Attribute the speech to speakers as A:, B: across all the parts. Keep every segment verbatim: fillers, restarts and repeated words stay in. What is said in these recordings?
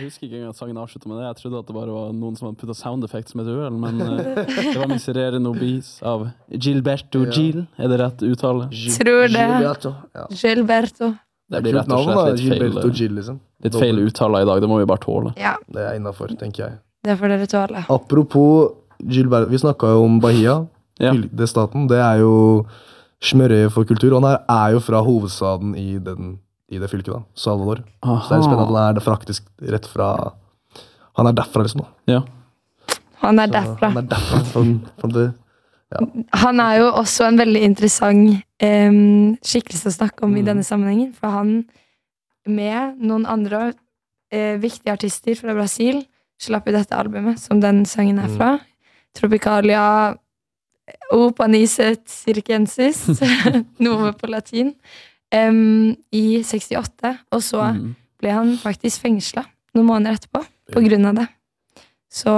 A: Jeg husker ikke engang at sangen avsluttet med det. Jeg trodde at det bare var noen som hadde puttet sound effects med et uhell, men uh, det var Miserere Nobis av Gilberto ja. Gil. Er det rett uttale?
B: Tror det.
C: Gilberto. Ja.
B: Gilberto.
A: Det blir rett og slett litt feil,
C: Gil, liksom.
A: litt feil uttale i dag, det må vi bare tåle.
B: Ja.
C: Det er innenfor, tenker jeg.
B: Det får dere tåle.
C: Apropos Gilberto, vi snakket jo om Bahia, ja. det staten, det er jo smørøye for kultur, og han er, er jo fra hovedstaden i, den, i det fylket da, Salvador. Aha. Så det er spennende at han er faktisk rett fra, han er derfra liksom da.
A: Ja.
B: Han er derfra.
C: Han er derfra, from, from the, ja.
B: Han er jo også en veldig interessant um, skikkelse å snakke om mm. i denne sammenhengen, for han med noen andre uh, viktige artister fra Brasil slapp i dette albumet, som den sangen er fra. Mm. Tropicalia, O Paniset Circensis, noe på latin, um, i sekstiåtte, og så mm. ble han faktisk fengslet noen måneder etterpå, på grunn av det. Så...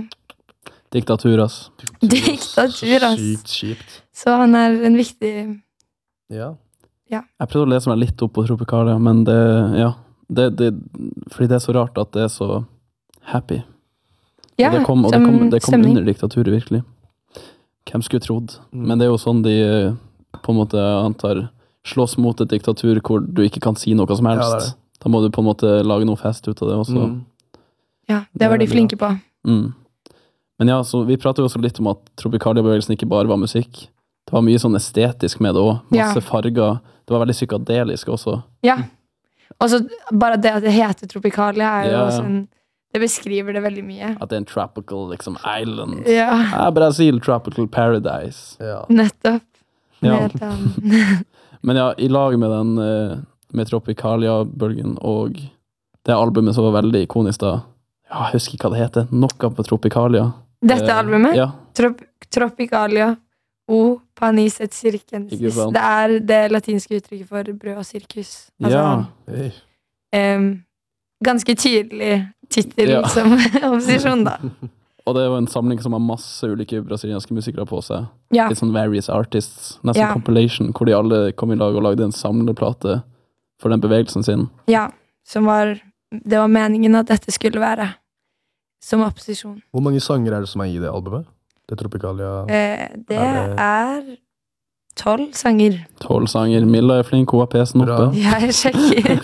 A: Diktatur, ass.
B: Diktatur, ass.
C: Sykt kjipt.
B: Så han er en viktig...
C: Ja.
B: Ja.
A: Jeg prøvde å lese meg litt opp på Tropicalia, men det, ja, det, det, fordi det er så rart at det er så happy.
B: Ja,
A: og det kom, og det kom, det kom under diktaturet, virkelig. Hvem skulle trodd? Mm. Men det er jo sånn de, på en måte, antar, slåss mot et diktatur hvor du ikke kan si noe som helst. Ja, det det. Da må du på en måte lage noe fest ut av det også. Mm.
B: Ja, det var de flinke på.
A: Mm. Men ja, så vi pratet jo også litt om at Tropicalia-bevegelsen ikke bare var musikk. Det var mye sånn estetisk med det også. Masse ja. farger. Det var veldig psykadelisk også.
B: Ja. Og så bare det at det heter Tropicalia er jo ja. også en... Det beskriver det veldig mye.
A: At det er en tropical, liksom, island.
B: Ja.
A: Ja, Brasil, tropical paradise.
B: Ja. Nettopp.
A: Ja. Men ja, i lag med den, med Tropicalia-bølgen og det albumet som var veldig ikonisk da, ja, jeg husker ikke hva det heter, noe på Tropicalia.
B: Dette albumet?
A: Ja.
B: Trop Tropicalia O Paniset Circensis. Det er det latinske uttrykket for brød og sirkus. Altså,
A: ja.
C: Hey.
B: Um, ganske tydelig titel ja. som opposisjon da.
A: Og det er jo en samling som har masse ulike brasilianske musikere på seg.
B: Ja.
A: Litt sånn various artists, nesten
B: ja.
A: compilation, hvor de alle kom i lag og lagde en samleplate for den bevegelsen sin.
B: Ja, som var, det var meningen at dette skulle være. Som opposisjon.
C: Hvor mange sanger er det som er i det albumet? Det Tropicalia...
B: Eh, det er, det... tolv sanger.
A: Tolv sanger. Milla er flink, hun har pesen oppe.
B: Jeg sjekker.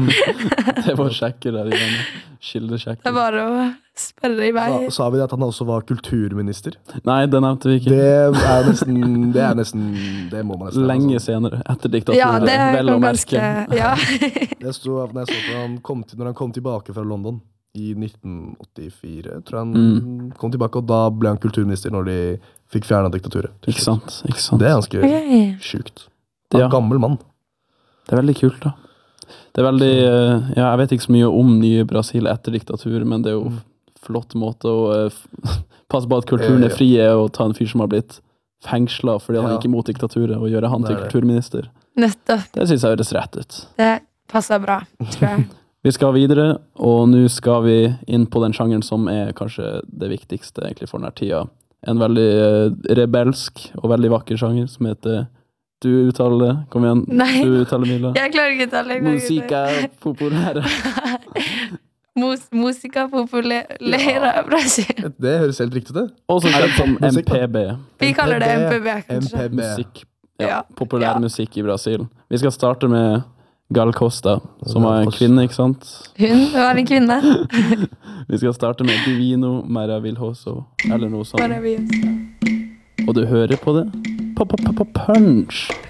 A: Det var sjekker der i den. Kildesjekker.
B: Det var å spørre i vei.
C: Sa, sa vi at han også var kulturminister?
A: Nei, det nevnte vi ikke.
C: Det er nesten... Det er nesten... Det må man nesten...
A: Lenge
C: altså.
A: Senere, etter diktaturet.
B: Ja, det er
A: vel å
B: ganske... Ja.
C: Det stod når jeg så på han kom til, når han kom tilbake fra London i nitten åttifire, tror jeg han mm. kom tilbake, og da ble han kulturminister når de fikk fjernet diktaturet.
A: Ikke sant, ikke sant.
C: Det er ganske okay. Sjukt. Det er en ja. gammel mann.
A: Det er veldig kult da. Det er veldig, ja, jeg vet ikke så mye om nye Brasil etter diktatur, men det er jo mm. flott måte å uh, passe på at kulturen er fri og ta en fyr som har blitt fengslet fordi han ja. er ikke mot diktaturet og gjøre han til kulturminister.
B: Nettopp.
A: Det synes jeg høres rett ut.
B: Det passer bra, tror jeg.
A: Vi skal videre, og nå skal vi inn på den sjangeren som er kanskje det viktigste egentlig for denne tida. En veldig uh, rebelsk og veldig vakker sjanger som heter Du uttaler det, kom igjen.
B: Nei,
A: du uttaler Milla.
B: Jeg klarer ikke uttale det.
A: Musica populære.
B: Mus Musica populære ja. Brasil.
C: Det høres helt riktig det.
A: Og så kjent som M P B.
B: Vi kaller det M P B, kanskje.
C: M P B.
A: Musikk, ja,
B: ja.
A: populær ja. musikk i Brasil. Vi skal starte med Gal Costa, som var en
C: Gal
A: kvinne, ikke sant?
B: Hun var en kvinne.
A: Vi skal starte med Divino Maravilhoso, eller noe sånt. Og du hører på det? P-p-p-punch!